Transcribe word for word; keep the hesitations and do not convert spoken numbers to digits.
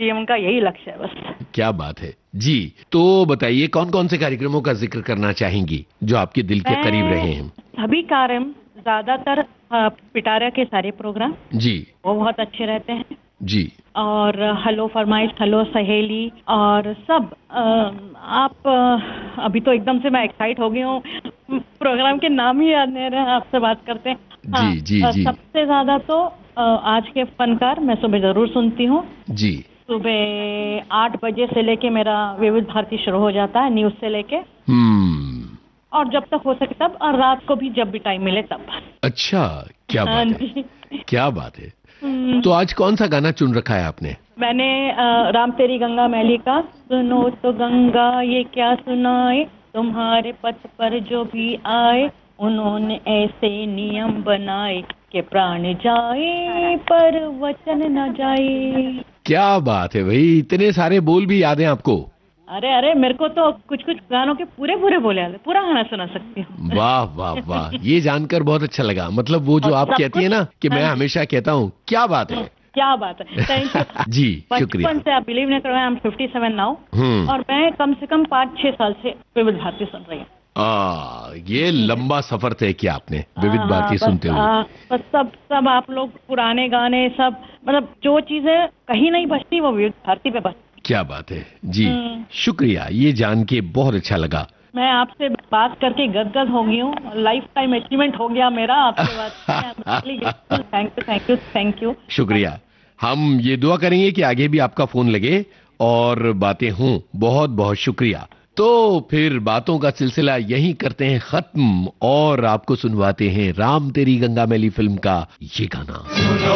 जीवन का यही लक्ष्य है बस। क्या बात है जी। तो बताइए कौन कौन से कार्यक्रमों का जिक्र करना चाहेंगी जो आपके दिल के करीब रहे हैं? सभी कार्यक्रम, ज्यादातर पिटारा के सारे प्रोग्राम जी, वो बहुत अच्छे रहते हैं जी। और हेलो फरमाइश, हेलो सहेली और सब। आ, आप आ, अभी तो एकदम से मैं एक्साइट हो गई हूँ, प्रोग्राम के नाम ही याद नहीं रहे, आपसे बात करते हैं। हाँ, जी, जी, जी। सबसे ज्यादा तो आ, आज के फनकार मैं सुबह जरूर सुनती हूँ जी। सुबह आठ बजे से लेके मेरा विविध भारती शुरू हो जाता है, न्यूज से लेके। हम्म। और जब तक हो सके तब, और रात को भी जब भी टाइम मिले तब। अच्छा, क्या बात है, क्या बात है। तो आज कौन सा गाना चुन रखा है आपने? मैंने आ, राम तेरी गंगा मैली का सुनो तो गंगा ये क्या सुनाए, तुम्हारे पथ पर जो भी आए उन्होंने ऐसे नियम बनाए कि प्राण जाए पर वचन न जाए। क्या बात है भाई, इतने सारे बोल भी याद हैं आपको? अरे अरे मेरे को तो कुछ कुछ गानों के पूरे पूरे बोले याद है, पूरा गाना सुना सकती हूँ। वाह वाह वाह, ये जानकर बहुत अच्छा लगा। मतलब वो जो आप कहती है ना कि मैं हमेशा कहता हूँ, क्या बात है, क्या बात है। थैंक यू जी, शुक्रिया। बचपन से आप बिलीव नहीं करोगे, I am fifty seven now और मैं कम से कम पाँच छह साल से विविध भारती सुन रही हूँ। आ, ये लंबा सफर तय किया आपने विविध भारती सुनते हुए। बस सब सब आप लोग पुराने गाने सब, मतलब जो चीजें कहीं नहीं बचती वो विविध भारती पे बस। क्या बात है जी, शुक्रिया, ये जान के बहुत अच्छा लगा। मैं आपसे बात करके गदगद हो गई हूँ, लाइफ टाइम अचीवमेंट हो गया मेरा आपसे बात। Thank you thank you thank you. शुक्रिया। हम ये दुआ करेंगे कि आगे भी आपका फोन लगे और बातें हों। बहुत बहुत शुक्रिया। तो फिर बातों का सिलसिला यहीं करते हैं खत्म और आपको सुनवाते हैं राम तेरी गंगा मैली फिल्म का ये गाना।